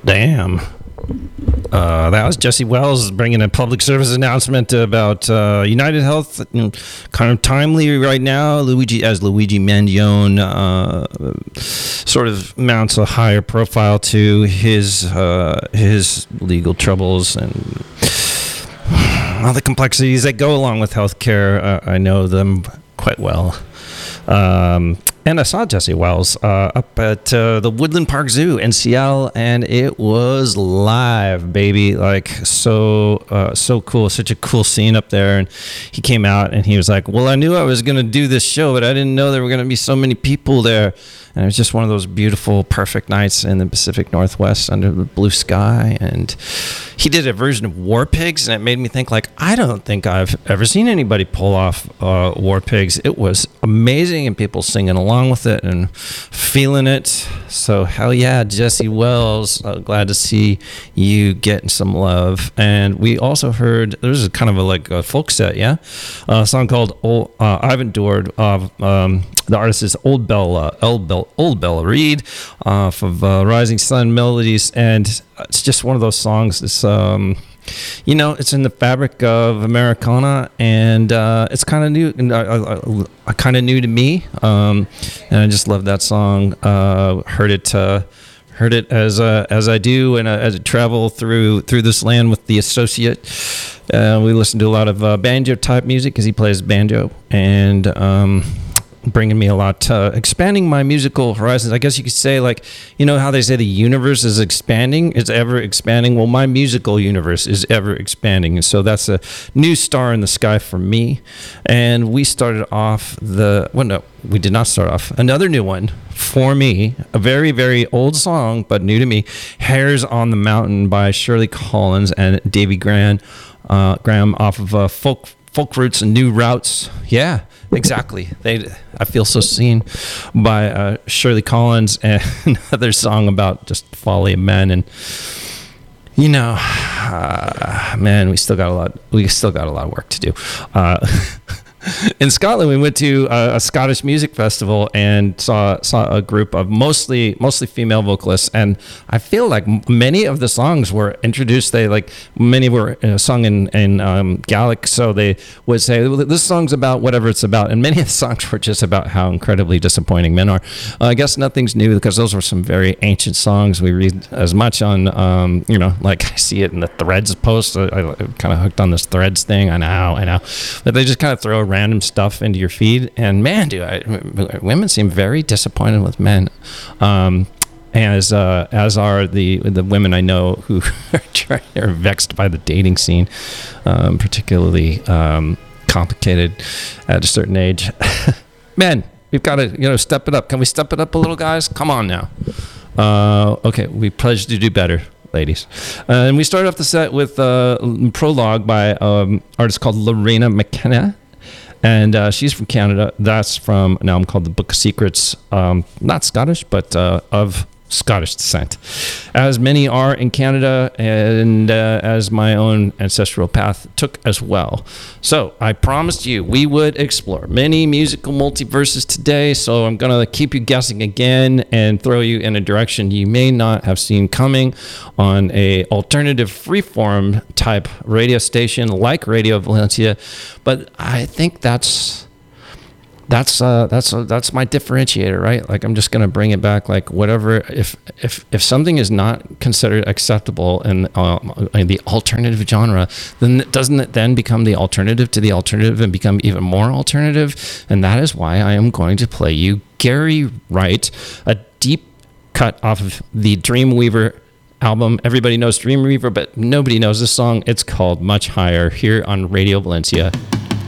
Damn. That was Jesse Wells bringing a public service announcement about United Health, kind of timely right now. Luigi Mangione sort of mounts a higher profile to his legal troubles and all the complexities that go along with healthcare. I know them quite well. And I saw Jesse Wells up at the Woodland Park Zoo in Seattle, and it was live, baby. Like, so cool. Such a cool scene up there. And he came out and he was like, well, I knew I was going to do this show, but I didn't know there were going to be so many people there. And it was just one of those beautiful, perfect nights in the Pacific Northwest under the blue sky. And he did a version of War Pigs, and it made me think, like, I don't think I've ever seen anybody pull off War Pigs. It was amazing, and people singing along with it and feeling it. So, hell yeah, Jesse Wells. Glad to see you getting some love. And we also heard, there's kind of a folk set, yeah? A song called I've Endured. The artist is Old Bella Reed off of Rising Sun Melodies, and it's just one of those songs. It's it's in the fabric of Americana, and it's kind of new, kind of new to me, and I just love that song. Heard it as I do, and as I travel through this land with the associate. We listen to a lot of banjo type music because he plays banjo, and bringing me a lot, expanding my musical horizons. I guess you could say, like, you know how they say the universe is expanding, it's ever expanding. Well, my musical universe is ever expanding, and so that's a new star in the sky for me. And we started off we did not start off. Another new one for me, a very, very old song, but new to me, Hairs on the Mountain by Shirley Collins and Davy Graham off of Folk Roots and New Routes. Yeah, exactly. I feel so seen by Shirley Collins, and another song about just folly of men. And man, we still got a lot of work to do. In Scotland, we went to a Scottish music festival and saw a group of mostly female vocalists, and I feel like many of the songs were introduced. Many were sung in Gaelic, so they would say, well, this song's about whatever it's about, and many of the songs were just about how incredibly disappointing men are. I guess nothing's new because those were some very ancient songs. We read as much on, like I see it in the Threads post. I kind of hooked on this Threads thing. I know, but they just kind of throw random stuff into your feed, and man, women seem very disappointed with men, as are the women I know who are vexed by the dating scene, particularly complicated at a certain age. Man, we've got to step it up. Can we step it up a little, guys? Come on now. Okay, we pledge to do better, ladies. And we started off the set with Prologue by an artist called Lorena McKenna. And she's from Canada. That's from an album called The Book of Secrets. Not Scottish, but of Scottish descent, as many are in Canada, and as my own ancestral path took as well. So I promised you we would explore many musical multiverses today, so I'm going to keep you guessing again and throw you in a direction you may not have seen coming on a alternative freeform type radio station like Radio Valencia. But I think that's my differentiator, right? Like, I'm just going to bring it back, like, whatever, if something is not considered acceptable in the alternative genre, then doesn't it then become the alternative to the alternative and become even more alternative? And that is why I am going to play you Gary Wright, a deep cut off of the Dreamweaver album. Everybody knows Dreamweaver, but nobody knows this song. It's called Much Higher, here on Radio Valencia.